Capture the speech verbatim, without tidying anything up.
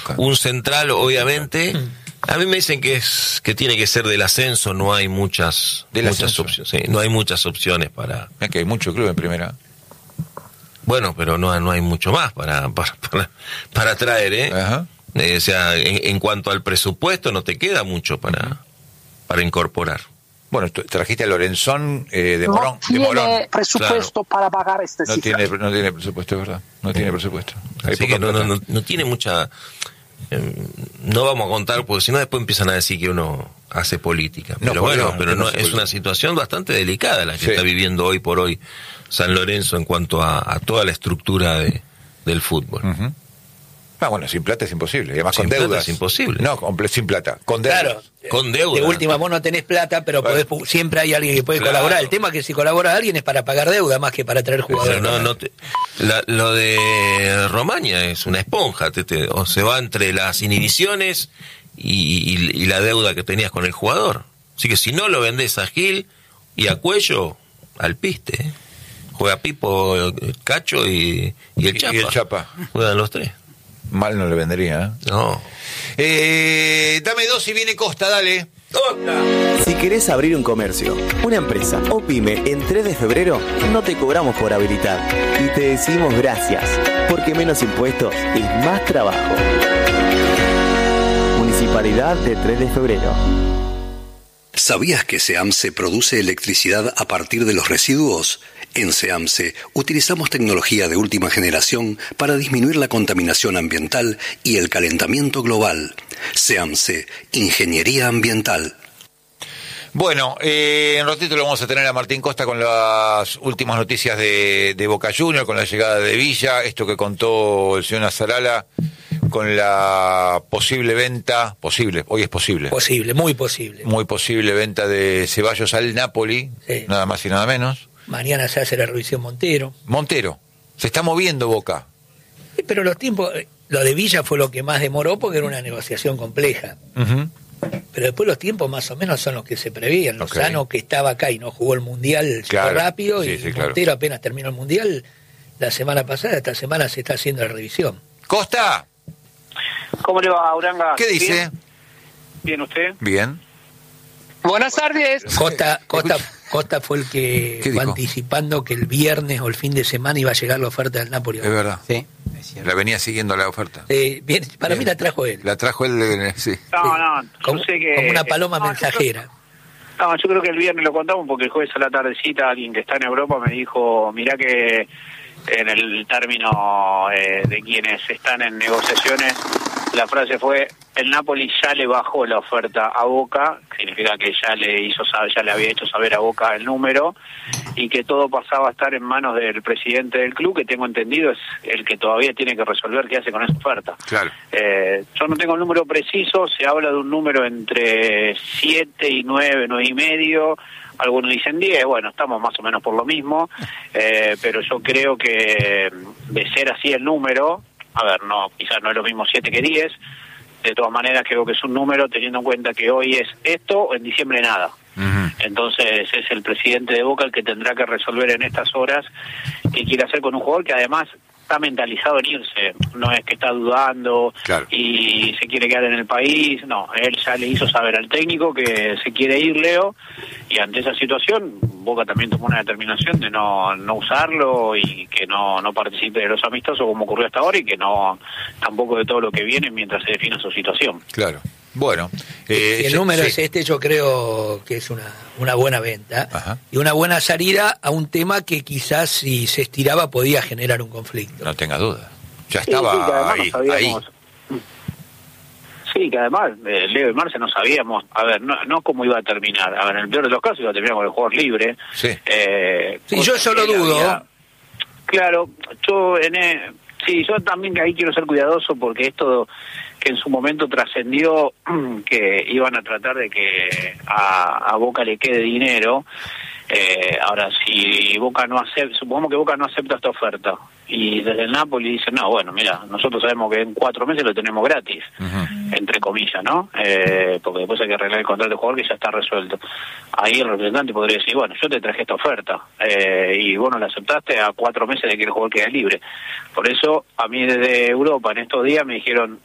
Boca. Un central, obviamente. A mí me dicen que es que tiene que ser del ascenso, no hay muchas, muchas opciones. Sí, no hay muchas opciones para... Es que hay mucho club en primera. Bueno, pero no, no hay mucho más para, para, para, para traer, ¿eh? Ajá. Eh, o sea, en, en cuanto al presupuesto no te queda mucho para, uh-huh. para incorporar. Bueno, trajiste a Lorenzón eh, de no Morón. Tiene de Morón. presupuesto claro. para pagar este no tiene No tiene presupuesto, es verdad. No tiene presupuesto. Así que no, no, no, no tiene mucha... Eh, no vamos a contar, porque si no después empiezan a decir que uno hace política. Pero no, bueno, no, pero no, no es una situación bastante delicada la que sí. está viviendo hoy por hoy San Lorenzo en cuanto a, a toda la estructura de, del fútbol. Uh-huh. Ah, bueno, sin plata es imposible. Y además sin con deudas. Plata es imposible. No, sin plata. Con deudas. Claro. Con deuda. De última, vos no tenés plata, pero bueno. podés, siempre hay alguien que puede claro. colaborar. El tema es que si colabora alguien es para pagar deuda más que para traer jugadores. No, no te, la, lo de Romaña es una esponja. Te, te, o se va entre las inhibiciones y, y, y la deuda que tenías con el jugador. Así que si no lo vendés a Gil y a Cuello, al piste. ¿eh? Juega Pipo, Cacho y, y el Chapa. Y el Chapa. Juegan los tres. Mal no le vendería, ¿eh? No. Eh, dame dos y viene Costa, dale. Costa. Si querés abrir un comercio, una empresa o pyme en tres de febrero, no te cobramos por habilitar. Y te decimos gracias, porque menos impuestos es más trabajo. Municipalidad de tres de febrero. ¿Sabías que SEAMSE produce electricidad a partir de los residuos? En SEAMSE utilizamos tecnología de última generación para disminuir la contaminación ambiental y el calentamiento global. SEAMSE, Ingeniería Ambiental. Bueno, eh, en ratito lo vamos a tener a Martín Costa con las últimas noticias de, de Boca Juniors, con la llegada de Villa, esto que contó el señor Nazarala, con la posible venta, posible, hoy es posible. Posible, muy posible. Muy posible venta de Ceballos al Napoli, sí. nada más y nada menos. Mañana se hace la revisión Montero. Montero, se está moviendo Boca. Sí, pero los tiempos, lo de Villa fue lo que más demoró porque era una negociación compleja. Uh-huh. Pero después los tiempos más o menos son los que se prevían. Okay. Lozano, que estaba acá y no jugó el Mundial claro. rápido, sí, y sí, Montero claro. apenas terminó el Mundial la semana pasada, esta semana se está haciendo la revisión. Costa. ¿Cómo le va, Uranga? ¿Qué dice? ¿Bien? ¿Bien usted? Bien. Buenas tardes. Costa, Costa, Costa fue el que fue anticipando que el viernes o el fin de semana iba a llegar la oferta del Napoli. Es verdad. Sí. La venía siguiendo la oferta. Eh, bien, para bien. mí la trajo él. La trajo él, de, sí. No, no, yo como, sé que... como una paloma no, mensajera. Yo creo, no, yo creo que el viernes lo contamos porque el jueves a la tardecita alguien que está en Europa me dijo, mirá que en el término eh, de quienes están en negociaciones, la frase fue, el Napoli ya le bajó la oferta a Boca, significa que ya le hizo saber, ya le había hecho saber a Boca el número, y que todo pasaba a estar en manos del presidente del club, que tengo entendido es el que todavía tiene que resolver qué hace con esa oferta. Claro. Eh, yo no tengo el número preciso, se habla de un número entre siete y nueve, nueve y medio, algunos dicen diez, bueno, estamos más o menos por lo mismo, eh, pero yo creo que de ser así el número, a ver, no, quizás no es lo mismo siete que diez, de todas maneras creo que es un número teniendo en cuenta que hoy es esto, o en diciembre nada. Uh-huh. Entonces es el presidente de Boca el que tendrá que resolver en estas horas qué quiere hacer con un jugador que además está mentalizado en irse, no es que está dudando claro. y se quiere quedar en el país, no, él ya le hizo saber al técnico que se quiere ir, Leo, y ante esa situación Boca también tomó una determinación de no no usarlo y que no no participe de los amistosos como ocurrió hasta ahora y que no tampoco de todo lo que viene mientras se defina su situación. Claro. Bueno, eh, si el número sí. es este, yo creo que es una, una buena venta. Ajá. Y una buena salida a un tema que quizás si se estiraba podía generar un conflicto. No tenga duda. Ya estaba sí, sí, ahí, no sabíamos, ahí. Sí, que además, eh, Leo y Marce no sabíamos, a ver, no, no cómo iba a terminar. A ver, en el peor de los casos iba a terminar con el jugador libre. Sí, eh, sí yo solo dudo. Había... Claro, yo en el... sí, yo también ahí quiero ser cuidadoso porque esto que en su momento trascendió que iban a tratar de que a, a Boca le quede dinero. Eh, ahora, si Boca no acepta, supongamos que Boca no acepta esta oferta y desde el Napoli dicen, no, bueno, mira, nosotros sabemos que en cuatro meses lo tenemos gratis, uh-huh. entre comillas, ¿no? Eh, porque después hay que arreglar el contrato de jugador que ya está resuelto. Ahí el representante podría decir, bueno, yo te traje esta oferta eh, y vos no la aceptaste a cuatro meses de que el jugador quede libre. Por eso, a mí desde Europa en estos días me dijeron,